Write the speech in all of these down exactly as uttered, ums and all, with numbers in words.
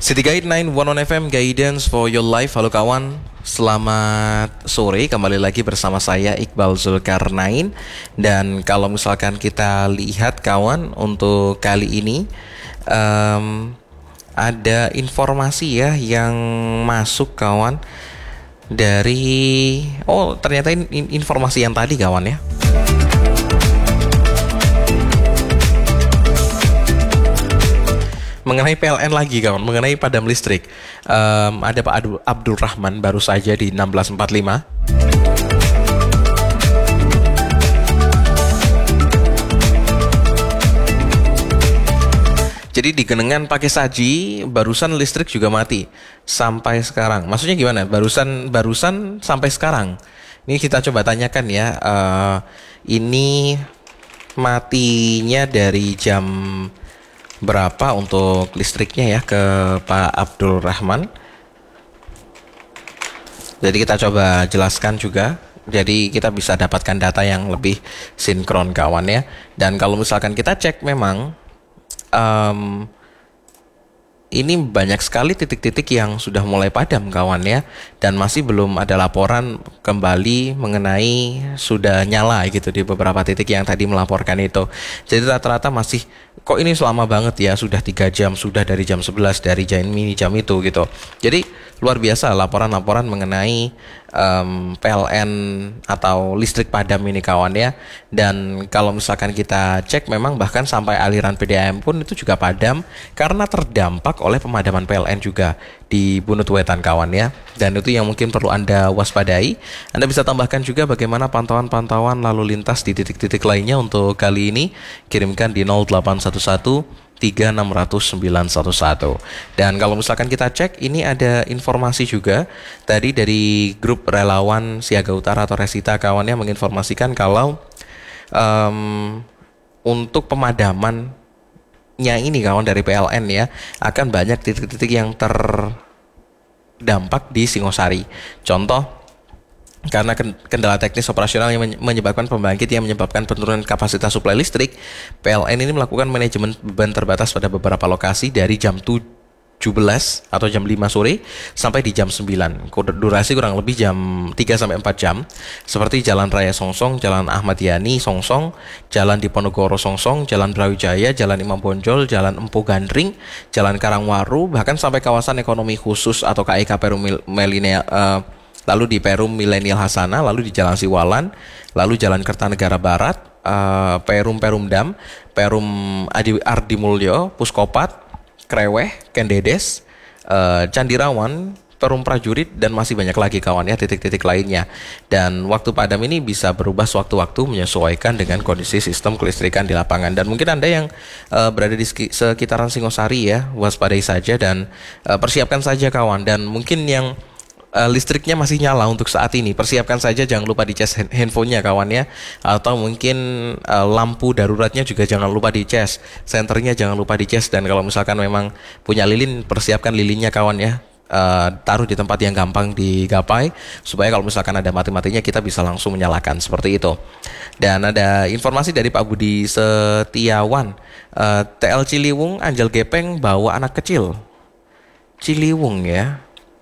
City Guide sembilan satu satu F M, Guidance for Your Life. Halo kawan, selamat sore. Kembali lagi bersama saya Iqbal Zulkarnain. Dan kalau misalkan kita lihat kawan, untuk kali ini um, ada informasi ya yang masuk kawan dari oh ternyata in, informasi yang tadi kawan ya. Mengenai P L N lagi kawan, mengenai padam listrik. um, Ada Pak Adu, Abdul Rahman baru saja di enam belas empat puluh lima. Jadi di Genengan pakai saji, barusan listrik juga mati sampai sekarang. Maksudnya gimana? Barusan barusan sampai sekarang. Ini kita coba tanyakan ya. Uh, ini matinya dari jam berapa untuk listriknya ya ke Pak Abdul Rahman. Jadi kita coba jelaskan juga. Jadi kita bisa dapatkan data yang lebih sinkron kawan ya. Dan kalau misalkan kita cek memang um, ini banyak sekali titik-titik yang sudah mulai padam kawan ya. Dan masih belum ada laporan kembali mengenai sudah nyala gitu di beberapa titik yang tadi melaporkan itu. Jadi rata-rata masih, kok ini selama banget ya, sudah tiga jam, sudah dari jam sebelas, dari jam ini, jam itu gitu. Jadi luar biasa laporan-laporan mengenai um, P L N atau listrik padam ini kawan ya. Dan kalau misalkan kita cek memang bahkan sampai aliran P D A M pun itu juga padam karena terdampak oleh pemadaman P L N juga di Bunut Wetan kawan ya. Dan itu yang mungkin perlu Anda waspadai. Anda bisa tambahkan juga bagaimana pantauan-pantauan lalu lintas di titik-titik lainnya untuk kali ini. Kirimkan di nol delapan satu satu tiga enam nol nol sembilan satu satu. Dan kalau misalkan kita cek, ini ada informasi juga tadi dari grup relawan Siaga Utara atau Resita kawannya menginformasikan kalau um, untuk pemadaman nya ini kawan dari P L N ya, akan banyak titik-titik yang terdampak di Singosari. Contoh, karena kendala teknis operasional yang menyebabkan pembangkit yang menyebabkan penurunan kapasitas suplai listrik, P L N ini melakukan manajemen beban terbatas pada beberapa lokasi dari jam tujuh belas atau jam lima sore sampai di jam sembilan. Durasi kurang lebih jam tiga sampai empat jam. Seperti Jalan Raya Songsong, Jalan Ahmad Yani Songsong, Jalan Diponegoro Songsong, Jalan Brawijaya, Jalan Imam Bonjol, Jalan Empu Gandring, Jalan Karangwaru, bahkan sampai kawasan ekonomi khusus atau K E K Perum Milenial, uh, lalu di Perum Milenial Hasana, lalu di Jalan Siwalan, lalu Jalan Kertanegara Barat, uh, Perum Perumdam, Perum Adi Ardi Mulyo, Puskopat, Kreweh, Kendedes, uh, Candirawan, Perum Prajurit, dan masih banyak lagi kawan ya titik-titik lainnya. Dan waktu padam ini bisa berubah sewaktu-waktu menyesuaikan dengan kondisi sistem kelistrikan di lapangan. Dan mungkin Anda yang uh, berada di sekitaran Singosari ya, waspadai saja dan uh, persiapkan saja kawan. Dan mungkin yang Uh, listriknya masih nyala untuk saat ini, persiapkan saja, jangan lupa dicas handphonenya kawan ya. Atau mungkin uh, lampu daruratnya juga jangan lupa dicas, senternya jangan lupa dicas. Dan kalau misalkan memang punya lilin, persiapkan lilinnya kawan ya. Uh, taruh di tempat yang gampang digapai supaya kalau misalkan ada mati-matinya kita bisa langsung menyalakan seperti itu. Dan ada informasi dari Pak Budi Setiawan, uh, T L Ciliwung Anjal Gepeng bawa anak kecil. Ciliwung ya.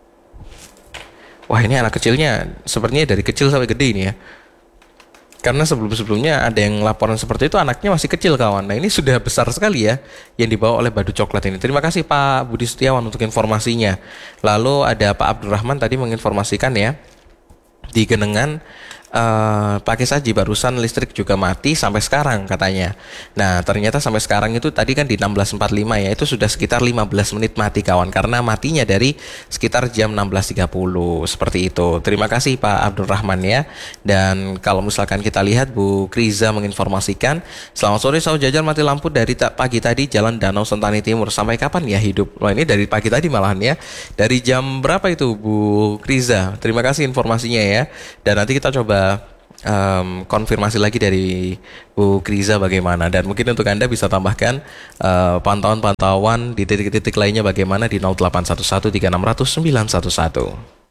Wah, ini anak kecilnya sepertinya dari kecil sampai gede ini ya. Karena sebelum-sebelumnya ada yang laporan seperti itu anaknya masih kecil kawan. Nah ini sudah besar sekali ya yang dibawa oleh Badut Coklat ini. Terima kasih Pak Budi Setiawan untuk informasinya. Lalu ada Pak Abdul Rahman tadi menginformasikan ya, di Genengan uh, pakai saji barusan listrik juga mati sampai sekarang katanya. Nah ternyata sampai sekarang itu tadi kan di enam belas empat puluh lima ya, itu sudah sekitar lima belas menit mati kawan, karena matinya dari sekitar jam enam belas tiga puluh seperti itu. Terima kasih Pak Abdul Rahman ya. Dan kalau misalkan kita lihat, Bu Kriza menginformasikan, selamat sore, Saud Jajar mati lampu dari pagi tadi Jalan Danau Sentani Timur, sampai kapan ya hidup? Wah ini dari pagi tadi malahan ya. Dari jam berapa itu Bu Kriza? Terima kasih informasinya ya. Dan nanti kita coba Um, konfirmasi lagi dari Bu Kriza bagaimana. Dan mungkin untuk Anda bisa tambahkan uh, pantauan-pantauan di titik-titik lainnya bagaimana di nol delapan satu satu tiga enam nol nol sembilan satu satu.